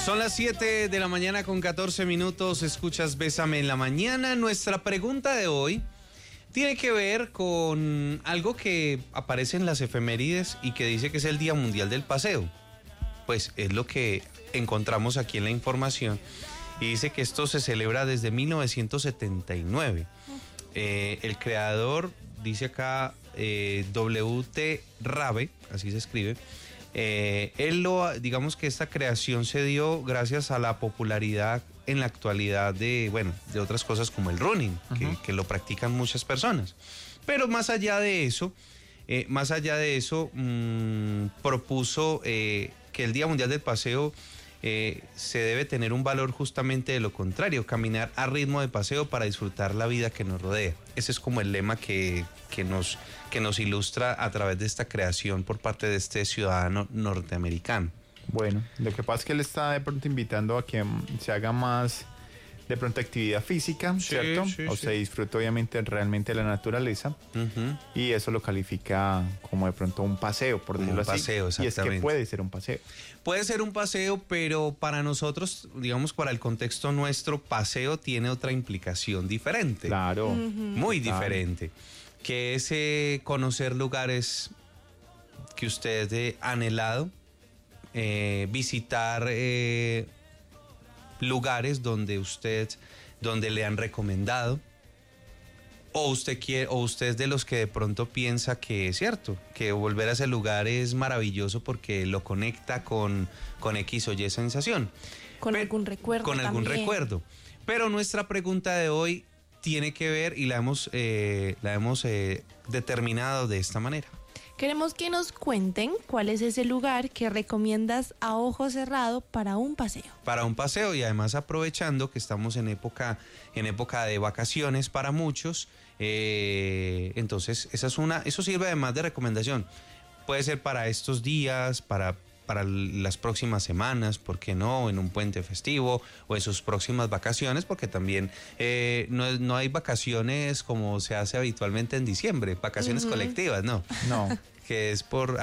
Son las 7 de la mañana con 14 minutos, escuchas Bésame en la Mañana. Nuestra pregunta de hoy tiene que ver con algo que aparece en las efemérides y que dice que es el Día Mundial del Paseo. Pues es lo que encontramos aquí en la información y dice que esto se celebra desde 1979. El creador, dice acá, W.T. Rabe, así se escribe. Digamos que esta creación se dio gracias a la popularidad en la actualidad de otras cosas como el running, que lo practican muchas personas. Pero más allá de eso, propuso que el Día Mundial del Paseo se debe tener un valor justamente de lo contrario, caminar a ritmo de paseo para disfrutar la vida que nos rodea. Ese es como el lema que nos ilustra a través de esta creación por parte de este ciudadano norteamericano. Bueno, lo que pasa es que él está de pronto invitando a que se haga más de pronto actividad física, ¿cierto? O se disfruta obviamente realmente la naturaleza, y eso lo califica como de pronto un paseo, por decirlo así. Un paseo, exactamente. Y es que puede ser un paseo. Puede ser un paseo, pero para nosotros, digamos, para el contexto nuestro, paseo tiene otra implicación diferente. Claro. Muy diferente. Que es conocer lugares que usted ha anhelado, visitar lugares donde le han recomendado, o usted es de los que de pronto piensa que es cierto, que volver a ese lugar es maravilloso porque lo conecta con X o Y sensación. Con algún recuerdo. Pero nuestra pregunta de hoy tiene que ver y la hemos determinado de esta manera. Queremos que nos cuenten cuál es ese lugar que recomiendas a ojo cerrado para un paseo. Para un paseo, y además aprovechando que estamos en época de vacaciones para muchos, entonces eso sirve además de recomendación. Puede ser para estos días, para las próximas semanas, ¿por qué no? En un puente festivo o en sus próximas vacaciones, porque también no hay vacaciones como se hace habitualmente en diciembre, vacaciones colectivas, ¿no? No. Que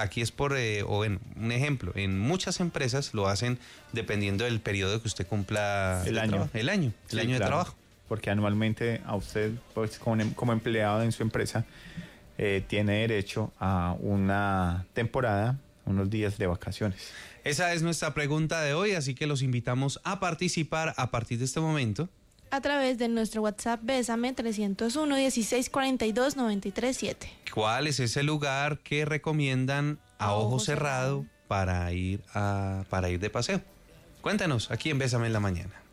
un ejemplo, en muchas empresas lo hacen dependiendo del periodo que usted cumpla el año de trabajo. Porque anualmente a usted, pues, como empleado en su empresa, tiene derecho a una temporada, unos días de vacaciones. Esa es nuestra pregunta de hoy, así que los invitamos a participar a partir de este momento. A través de nuestro WhatsApp Bésame 301 1642 937. ¿Cuál es ese lugar que recomiendan a ojo cerrado para ir de paseo? Cuéntanos aquí en Bésame en la Mañana.